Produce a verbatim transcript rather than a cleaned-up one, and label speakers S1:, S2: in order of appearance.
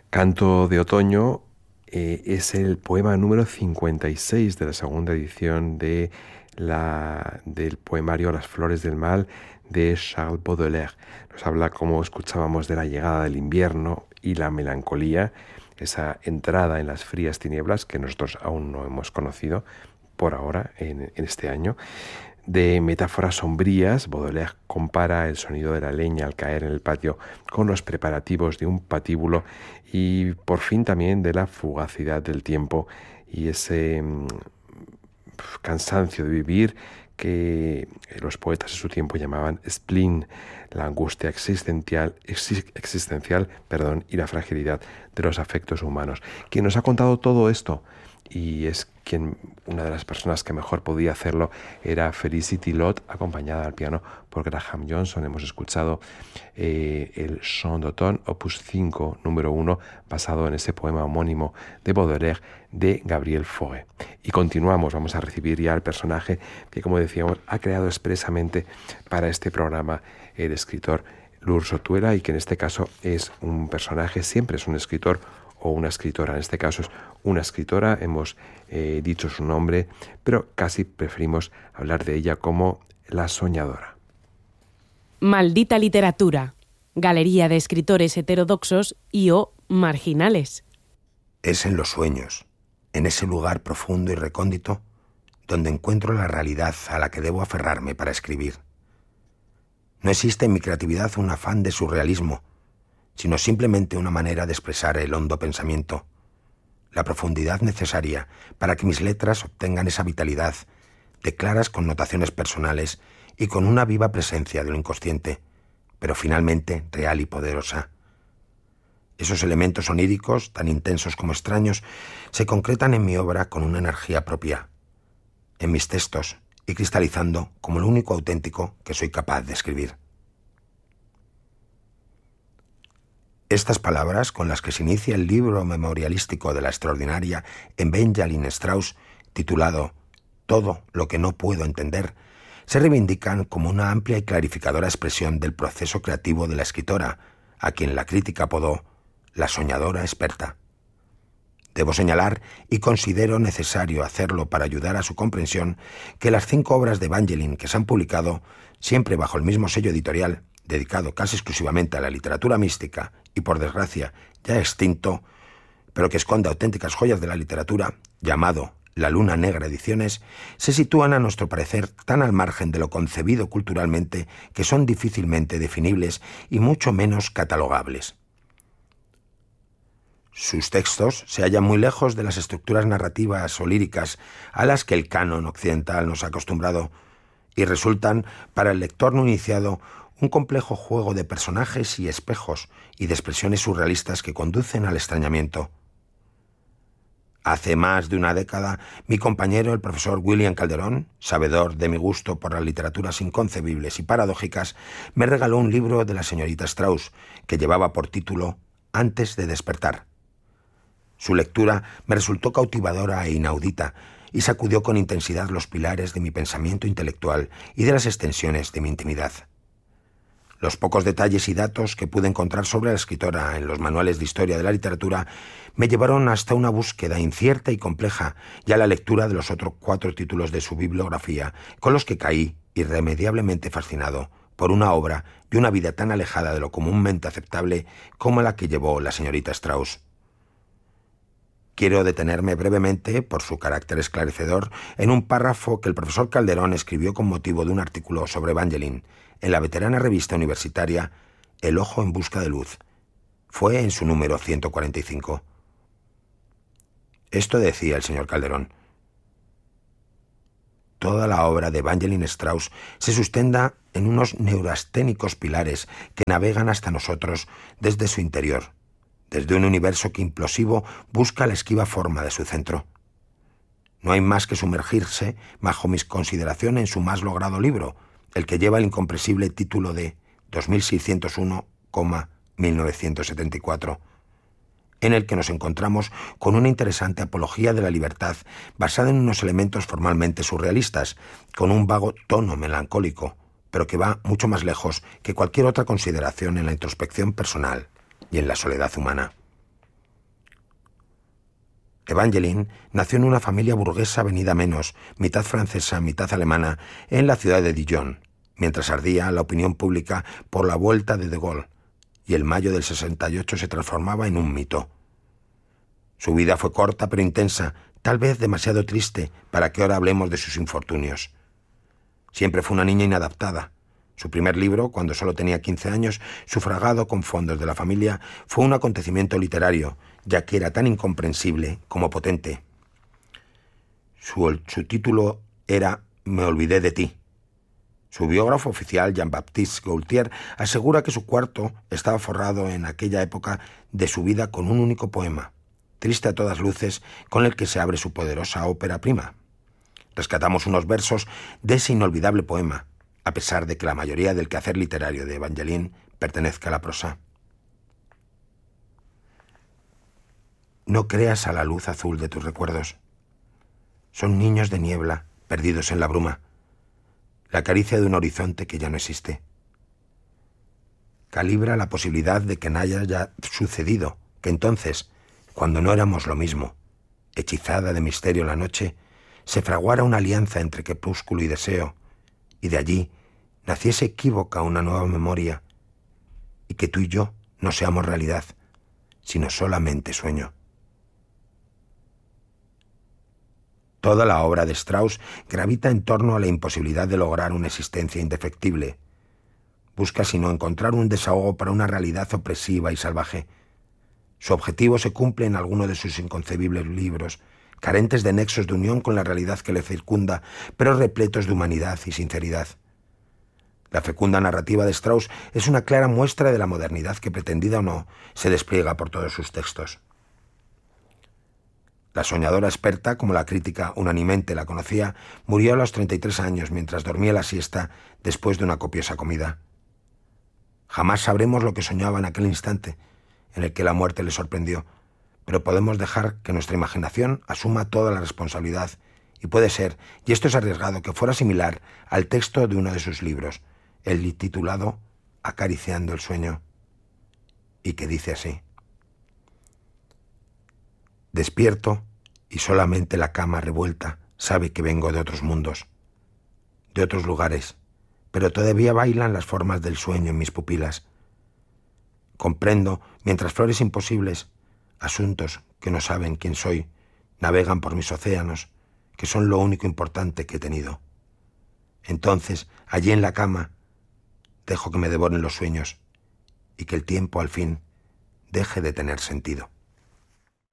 S1: Canto de otoño eh, es el poema número cincuenta y seis de la segunda edición de la, del poemario Las flores del mal de Charles Baudelaire. Nos habla, como escuchábamos, de la llegada del invierno y la melancolía, esa entrada en las frías tinieblas que nosotros aún no hemos conocido por ahora en, en este año. De metáforas sombrías, Baudelaire compara el sonido de la leña al caer en el patio con los preparativos de un patíbulo y por fin también de la fugacidad del tiempo y ese mmm, cansancio de vivir que los poetas de su tiempo llamaban spleen, la angustia existencial, existencial perdón, y la fragilidad de los afectos humanos. Quien nos ha contado todo esto, y es quien una de las personas que mejor podía hacerlo, era Felicity Lott, acompañada al piano por Graham Johnson. Hemos escuchado eh, el Chant d'automne, opus cinco, número uno, basado en ese poema homónimo de Baudelaire de Gabriel Fauré. Y continuamos, vamos a recibir ya al personaje que, como decíamos, ha creado expresamente para este programa el escritor Lourdes Otuela, y que en este caso es un personaje, siempre es un escritor o una escritora. En este caso es una escritora, hemos eh, dicho su nombre, pero casi preferimos hablar de ella como la soñadora.
S2: Maldita literatura, galería de escritores heterodoxos y o marginales.
S3: Es en los sueños, en ese lugar profundo y recóndito, donde encuentro la realidad a la que debo aferrarme para escribir. No existe en mi creatividad un afán de surrealismo, sino simplemente una manera de expresar el hondo pensamiento, la profundidad necesaria para que mis letras obtengan esa vitalidad de claras connotaciones personales y con una viva presencia de lo inconsciente, pero finalmente real y poderosa. Esos elementos oníricos, tan intensos como extraños, se concretan en mi obra con una energía propia, en mis textos, y cristalizando como lo único auténtico que soy capaz de escribir. Estas palabras, con las que se inicia el libro memorialístico de la extraordinaria Evangeline Strauss, titulado Todo lo que no puedo entender, se reivindican como una amplia y clarificadora expresión del proceso creativo de la escritora, a quien la crítica apodó la soñadora experta. Debo señalar, y considero necesario hacerlo para ayudar a su comprensión, que las cinco obras de Evangeline que se han publicado, siempre bajo el mismo sello editorial, dedicado casi exclusivamente a la literatura mística y, por desgracia, ya extinto, pero que esconde auténticas joyas de la literatura, llamado La Luna Negra Ediciones, se sitúan a nuestro parecer tan al margen de lo concebido culturalmente que son difícilmente definibles y mucho menos catalogables. Sus textos se hallan muy lejos de las estructuras narrativas o líricas a las que el canon occidental nos ha acostumbrado y resultan, para el lector no iniciado, un complejo juego de personajes y espejos y de expresiones surrealistas que conducen al extrañamiento. Hace más de una década, mi compañero, el profesor William Calderón, sabedor de mi gusto por las literaturas inconcebibles y paradójicas, me regaló un libro de la señorita Strauss que llevaba por título Antes de despertar. Su lectura me resultó cautivadora e inaudita y sacudió con intensidad los pilares de mi pensamiento intelectual y de las extensiones de mi intimidad. Los pocos detalles y datos que pude encontrar sobre la escritora en los manuales de historia de la literatura me llevaron hasta una búsqueda incierta y compleja y a la lectura de los otros cuatro títulos de su bibliografía, con los que caí irremediablemente fascinado por una obra y una vida tan alejada de lo comúnmente aceptable como la que llevó la señorita Strauss. Quiero detenerme brevemente, por su carácter esclarecedor, en un párrafo que el profesor Calderón escribió con motivo de un artículo sobre Evangeline en la veterana revista universitaria El Ojo en Busca de Luz. Fue en su número ciento cuarenta y cinco. Esto decía el señor Calderón: toda la obra de Evangeline Strauss se sustenta en unos neurasténicos pilares que navegan hasta nosotros desde su interior, desde un universo que implosivo busca la esquiva forma de su centro. No hay más que sumergirse bajo mis consideraciones en su más logrado libro, el que lleva el incomprensible título de dos mil seiscientos uno, mil novecientos setenta y cuatro, en el que nos encontramos con una interesante apología de la libertad basada en unos elementos formalmente surrealistas, con un vago tono melancólico, pero que va mucho más lejos que cualquier otra consideración en la introspección personal y en la soledad humana. Evangeline nació en una familia burguesa venida menos, mitad francesa, mitad alemana, en la ciudad de Dijon, mientras ardía la opinión pública por la vuelta de De Gaulle, y el mayo del sesenta y ocho se transformaba en un mito. Su vida fue corta pero intensa, tal vez demasiado triste para que ahora hablemos de sus infortunios. Siempre fue una niña inadaptada. Su primer libro, cuando solo tenía quince años, sufragado con fondos de la familia, fue un acontecimiento literario, ya que era tan incomprensible como potente. Su, su título era Me olvidé de ti. Su biógrafo oficial, Jean-Baptiste Gaultier, asegura que su cuarto estaba forrado en aquella época de su vida con un único poema, triste a todas luces, con el que se abre su poderosa ópera prima. Rescatamos unos versos de ese inolvidable poema, a pesar de que la mayoría del quehacer literario de Evangeline pertenezca a la prosa. No creas a la luz azul de tus recuerdos. Son niños de niebla, perdidos en la bruma, la caricia de un horizonte que ya no existe. Calibra la posibilidad de que nada haya sucedido, que entonces, cuando no éramos lo mismo, hechizada de misterio la noche, se fraguara una alianza entre crepúsculo y deseo, y de allí naciese equívoca una nueva memoria, y que tú y yo no seamos realidad, sino solamente sueño. Toda la obra de Strauss gravita en torno a la imposibilidad de lograr una existencia indefectible. Busca sino encontrar un desahogo para una realidad opresiva y salvaje. Su objetivo se cumple en alguno de sus inconcebibles libros, carentes de nexos de unión con la realidad que le circunda, pero repletos de humanidad y sinceridad. La fecunda narrativa de Strauss es una clara muestra de la modernidad que, pretendida o no, se despliega por todos sus textos. La soñadora experta, como la crítica unánimemente la conocía, murió a los treinta y tres años mientras dormía la siesta después de una copiosa comida. Jamás sabremos lo que soñaba en aquel instante en el que la muerte le sorprendió, pero podemos dejar que nuestra imaginación asuma toda la responsabilidad, y puede ser, y esto es arriesgado, que fuera similar al texto de uno de sus libros, el titulado Acariciando el sueño, y que dice así: despierto y solamente la cama revuelta sabe que vengo de otros mundos, de otros lugares, pero todavía bailan las formas del sueño en mis pupilas. Comprendo, mientras flores imposibles, asuntos que no saben quién soy, navegan por mis océanos, que son lo único importante que he tenido. Entonces, allí en la cama, dejo que me devoren los sueños y que el tiempo al fin deje de tener sentido.